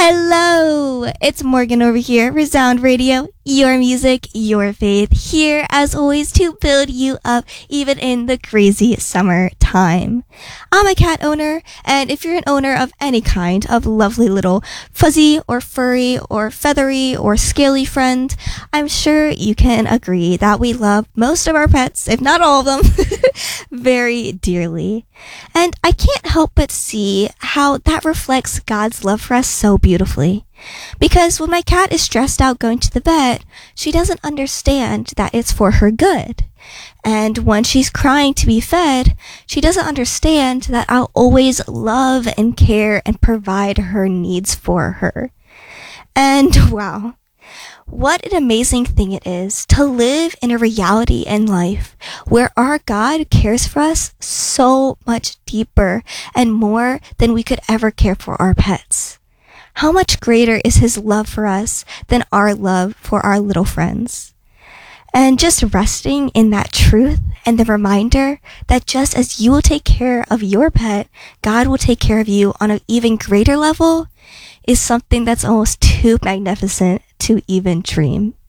Hello! It's Morgan over here, Resound Radio, your music, your faith, here as always to build you up even in the crazy summer time. I'm a cat owner, and if you're an owner of any kind of lovely little fuzzy or furry or feathery or scaly friend, I'm sure you can agree that we love most of our pets, if not all of them, very dearly. And I can't help but see how that reflects God's love for us so beautifully. Because when my cat is stressed out going to the vet, she doesn't understand that it's for her good. And when she's crying to be fed, she doesn't understand that I'll always love and care and provide her needs for her. And wow, what an amazing thing it is to live in a reality in life where our God cares for us so much deeper and more than we could ever care for our pets. How much greater is His love for us than our love for our little friends? And just resting in that truth and the reminder that just as you will take care of your pet, God will take care of you on an even greater level is something that's almost too magnificent to even dream.